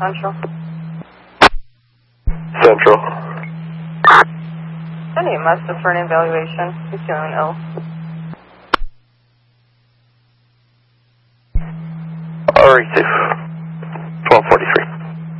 Central. Central. Sending a message for an evaluation. He's feeling ill.